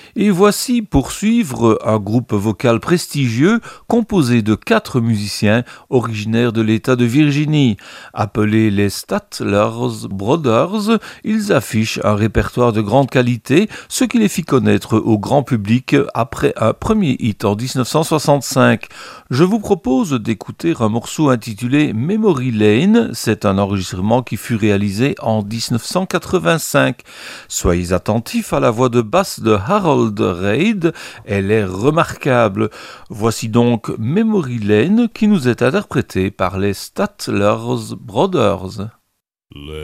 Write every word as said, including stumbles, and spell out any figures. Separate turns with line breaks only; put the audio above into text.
Et voici pour suivre un groupe vocal prestigieux composé de quatre musiciens originaires de l'État de Virginie. Appelés les Statler Brothers, ils affichent un répertoire de grande qualité, ce qui les fit connaître au grand public après un premier hit en dix-neuf cent soixante-cinq. Je vous propose d'écouter un morceau intitulé Memory Lane. C'est un enregistrement qui fut réalisé en dix-neuf cent quatre-vingt-cinq. Soyez attentifs à la voix de basse de Harold Reid, elle est remarquable. Voici donc Memory Lane qui nous est interprété par les Statler Brothers.